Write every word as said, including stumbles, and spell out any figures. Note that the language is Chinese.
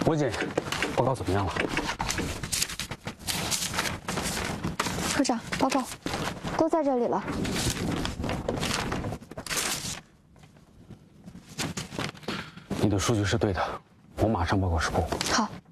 郭姐，报告怎么样了？ 科长，报告，都在这里了。 你的数据是对的，我马上报告事故。 好。